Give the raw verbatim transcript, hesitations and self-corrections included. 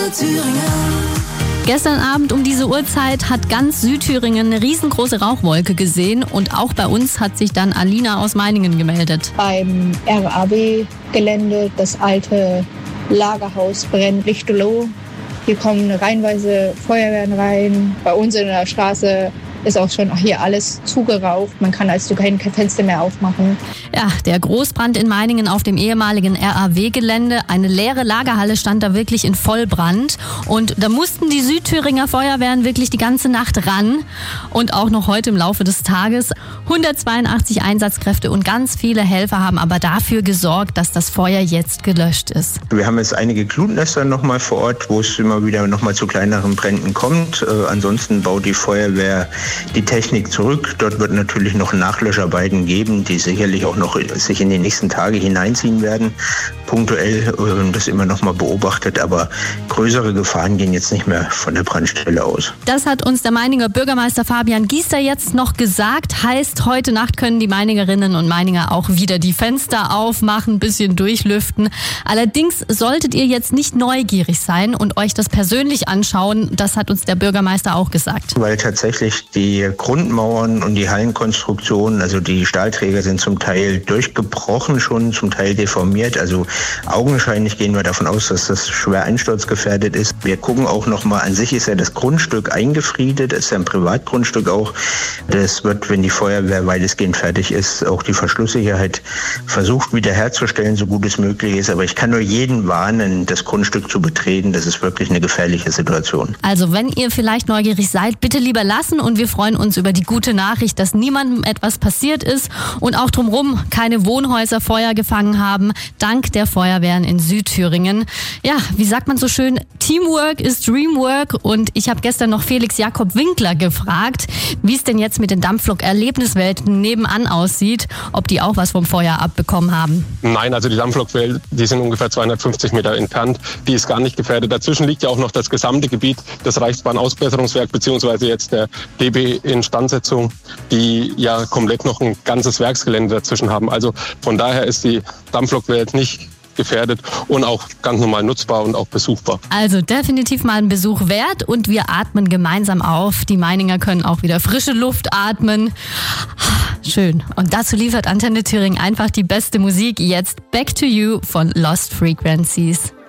Antenne Thüringen. Gestern Abend um diese Uhrzeit hat ganz Südthüringen eine riesengroße Rauchwolke gesehen und auch bei uns hat sich dann Alina aus Meiningen gemeldet. Beim R A W-Gelände, das alte Lagerhaus brennt lichterloh. Hier kommen reihenweise Feuerwehren rein. Bei uns in der Straße ist auch schon hier alles zugeraucht. Man kann also kein Fenster mehr aufmachen. Ja, der Großbrand in Meiningen auf dem ehemaligen R A W-Gelände. Eine leere Lagerhalle stand da wirklich in Vollbrand. Und da mussten die Südthüringer Feuerwehren wirklich die ganze Nacht ran. Und auch noch heute im Laufe des Tages. hundertzweiundachtzig Einsatzkräfte und ganz viele Helfer haben aber dafür gesorgt, dass das Feuer jetzt gelöscht ist. Wir haben jetzt einige Glutnester nochmal vor Ort, wo es immer wieder nochmal zu kleineren Bränden kommt. Äh, ansonsten baut die Feuerwehr die Technik zurück. Dort wird natürlich noch Nachlöscharbeiten geben, die sicherlich auch noch sich in die nächsten Tage hineinziehen werden. Punktuell äh, das immer noch mal beobachtet, aber größere Gefahren gehen jetzt nicht mehr von der Brandstelle aus. Das hat uns der Meininger Bürgermeister Fabian Giester jetzt noch gesagt. Heißt, heute Nacht können die Meiningerinnen und Meininger auch wieder die Fenster aufmachen, ein bisschen durchlüften. Allerdings solltet ihr jetzt nicht neugierig sein und euch das persönlich anschauen. Das hat uns der Bürgermeister auch gesagt. Weil tatsächlich die Grundmauern und die Hallenkonstruktionen, also die Stahlträger sind zum Teil durchgebrochen schon, zum Teil deformiert. Also augenscheinlich gehen wir davon aus, dass das schwer einsturzgefährdet ist. Wir gucken auch nochmal, an sich ist ja das Grundstück eingefriedet, ist ja ein Privatgrundstück auch. Das wird, wenn die Feuerwehr weitestgehend fertig ist, auch die Verschlusssicherheit versucht wiederherzustellen, so gut es möglich ist. Aber ich kann nur jeden warnen, das Grundstück zu betreten. Das ist wirklich eine gefährliche Situation. Also wenn ihr vielleicht neugierig seid, bitte lieber lassen und wir freuen uns über die gute Nachricht, dass niemandem etwas passiert ist und auch drumherum keine Wohnhäuser Feuer gefangen haben, dank der Feuerwehren in Südthüringen. Ja, wie sagt man so schön, Teamwork ist Dreamwork und ich habe gestern noch Felix Jakob Winkler gefragt, wie es denn jetzt mit den Dampflok-Erlebniswelten nebenan aussieht, ob die auch was vom Feuer abbekommen haben. Nein, also die Dampflokwelt, die sind ungefähr zweihundertfünfzig Meter entfernt, die ist gar nicht gefährdet. Dazwischen liegt ja auch noch das gesamte Gebiet des Reichsbahnausbesserungswerk beziehungsweise jetzt der D B Instandsetzung, die ja komplett noch ein ganzes Werksgelände dazwischen haben. Also von daher ist die Dampflokwelt nicht gefährdet und auch ganz normal nutzbar und auch besuchbar. Also definitiv mal einen Besuch wert und wir atmen gemeinsam auf. Die Meininger können auch wieder frische Luft atmen. Schön. Und dazu liefert Antenne Thüringen einfach die beste Musik. Jetzt Back to You von Lost Frequencies.